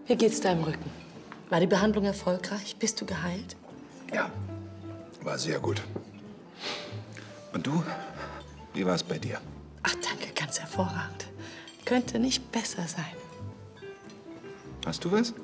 Wie geht's deinem Rücken? War die Behandlung erfolgreich? Bist du geheilt? Ja, war sehr gut. Und du? Wie war es bei dir? Ach, danke, ganz hervorragend. Könnte nicht besser sein. Hast du was?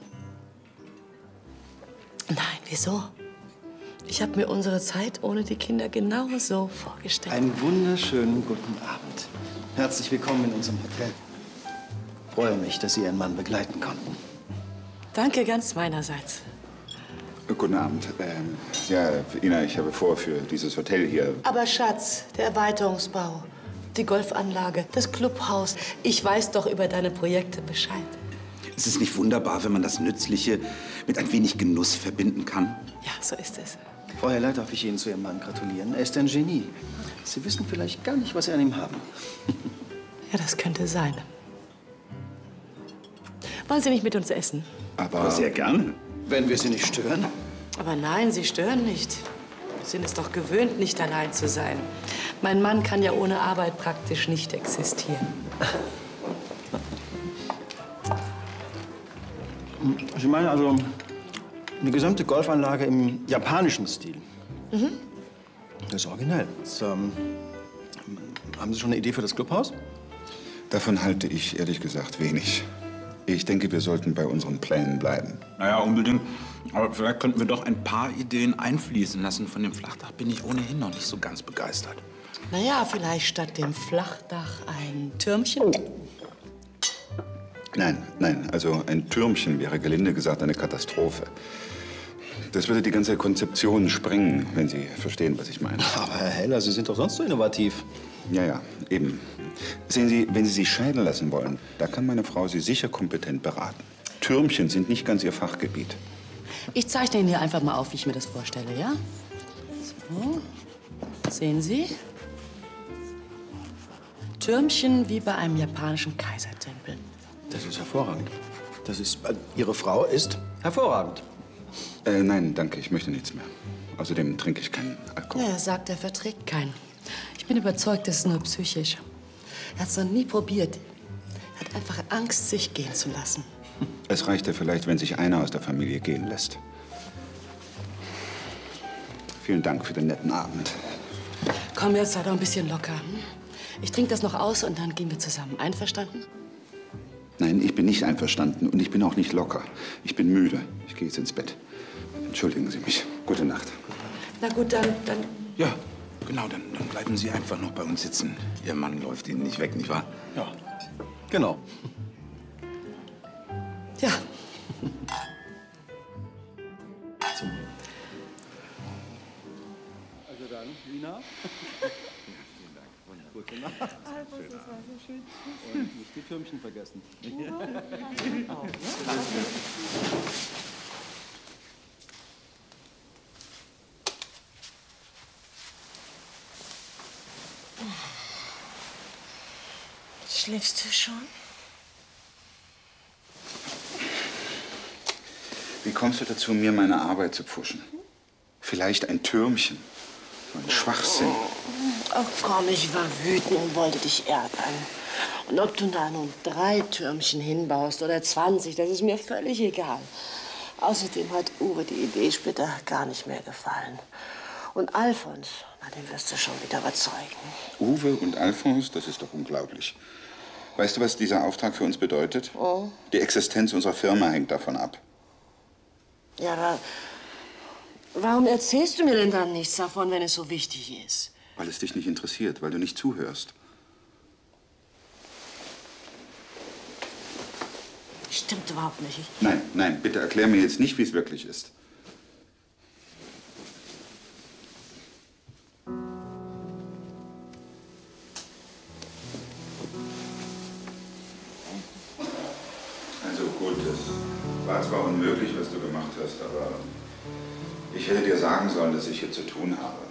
Nein, wieso? Ich habe mir unsere Zeit ohne die Kinder genau so vorgestellt. Einen wunderschönen guten Abend. Herzlich willkommen in unserem Hotel. Ich freue mich, dass Sie Ihren Mann begleiten konnten. Danke ganz meinerseits. Guten Abend. Ja, Ina, ich habe vor, für dieses Hotel hier... Aber Schatz, der Erweiterungsbau, die Golfanlage, das Clubhaus. Ich weiß doch über deine Projekte Bescheid. Ist es nicht wunderbar, wenn man das Nützliche mit ein wenig Genuss verbinden kann? Ja, so ist es. Frau Heller, darf ich Ihnen zu Ihrem Mann gratulieren? Er ist ein Genie. Sie wissen vielleicht gar nicht, was Sie an ihm haben. Ja, das könnte sein. Wollen Sie nicht mit uns essen? Aber Sehr gerne. Wenn wir Sie nicht stören. Aber nein, Sie stören nicht. Sie sind es doch gewöhnt, nicht allein zu sein. Mein Mann kann ja ohne Arbeit praktisch nicht existieren. Ich meine also eine gesamte Golfanlage im japanischen Stil. Das ist originell. Haben Sie schon eine Idee für das Clubhaus? davon halte ich ehrlich gesagt wenig. Ich denke, wir sollten bei unseren Plänen bleiben. Naja, unbedingt. Aber vielleicht könnten wir doch ein paar Ideen einfließen lassen. Von dem Flachdach bin ich ohnehin noch nicht so ganz begeistert. Naja, vielleicht statt dem Flachdach ein Türmchen? Nein, also ein Türmchen wäre gelinde gesagt eine Katastrophe. Das würde die ganze Konzeption sprengen, wenn Sie verstehen, was ich meine. Aber Herr Heller, Sie sind doch sonst so innovativ. Ja, eben. Sehen Sie, wenn Sie sich scheiden lassen wollen, da kann meine Frau Sie sicher kompetent beraten. Türmchen sind nicht ganz Ihr Fachgebiet. Ich zeichne Ihnen hier einfach mal auf, wie ich mir das vorstelle, ja? So. Sehen Sie? Türmchen wie bei einem japanischen Kaisertempel. Das ist hervorragend. Ihre Frau ist hervorragend. Nein, danke, ich möchte nichts mehr. Außerdem trinke ich keinen Alkohol. Ja, er sagt, er verträgt keinen. Ich bin überzeugt, das ist nur psychisch. Er hat es noch nie probiert. Er hat einfach Angst, sich gehen zu lassen. Es reicht ja vielleicht, wenn sich einer aus der Familie gehen lässt. Vielen Dank für den netten Abend. Komm, jetzt sei doch ein bisschen locker. Hm? Ich trinke das noch aus und dann gehen wir zusammen. Einverstanden? Nein, ich bin nicht einverstanden und ich bin auch nicht locker. Ich bin müde. Ich gehe jetzt ins Bett. Entschuldigen Sie mich. Gute Nacht. Na gut, dann... Ja, genau, dann bleiben Sie einfach noch bei uns sitzen. Ihr Mann läuft Ihnen nicht weg, nicht wahr? Ja, genau. Ja. Also dann, Lina. Vielen Dank. Und gute Nacht. Alfons, das war so schön. Und nicht die Türmchen vergessen. Schläfst du schon? Wie kommst du dazu, mir meine Arbeit zu pfuschen? Vielleicht ein Türmchen. So ein Schwachsinn. Ach komm, ich war wütend und wollte dich ärgern. Und ob du da nun 3 Türmchen hinbaust oder 20, das ist mir völlig egal. Außerdem hat Uwe die Idee später gar nicht mehr gefallen. Und Alfons, na, den wirst du schon wieder überzeugen. Uwe und Alfons, das ist doch unglaublich. Weißt du, was dieser Auftrag für uns bedeutet? Oh. Die Existenz unserer Firma hängt davon ab. Ja, aber warum erzählst du mir denn dann nichts davon, wenn es so wichtig ist? Weil es dich nicht interessiert, weil du nicht zuhörst. Stimmt überhaupt nicht. Nein, bitte erklär mir jetzt nicht, wie es wirklich ist. Also gut, es war zwar unmöglich, was du gemacht hast, aber ich hätte dir sagen sollen, dass ich hier zu tun habe.